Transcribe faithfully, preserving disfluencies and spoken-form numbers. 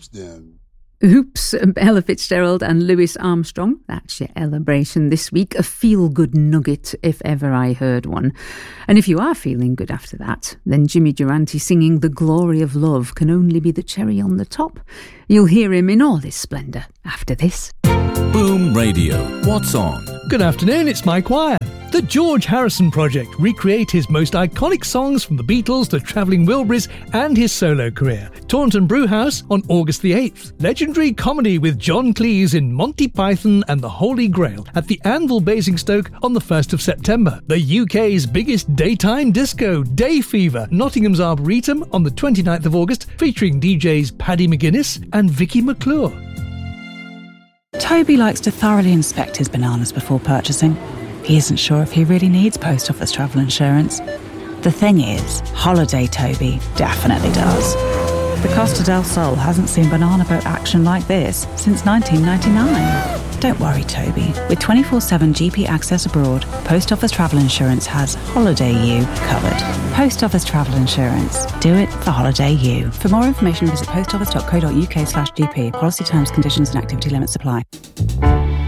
then. Oops, Ella Fitzgerald and Louis Armstrong. That's your Elabration this week. A feel-good nugget, if ever I heard one. And if you are feeling good after that, then Jimmy Durante singing The Glory of Love can only be the cherry on the top. You'll hear him in all his splendour after this. Boom Radio. What's on? Good afternoon, it's Mike Wire. The George Harrison Project recreate his most iconic songs from the Beatles, the Travelling Wilburys and his solo career. Taunton Brewhouse on August the eighth. Legendary comedy with John Cleese in Monty Python and the Holy Grail at the Anvil Basingstoke on the first of September. The U K's biggest daytime disco, Day Fever, Nottingham's Arboretum on the twenty-ninth of August, featuring D Js Paddy McGuinness and Vicky McClure. Toby likes to thoroughly inspect his bananas before purchasing. He isn't sure if he really needs post office travel insurance. The thing is, Holiday Toby definitely does. The Costa del Sol hasn't seen banana boat action like this since nineteen ninety-nine. Don't worry, Toby. With twenty-four seven G P access abroad, Post Office Travel Insurance has Holiday U covered. Post Office Travel Insurance. Do it for Holiday U. For more information, visit postoffice.co.uk slash GP. Policy terms, conditions and activity limits apply.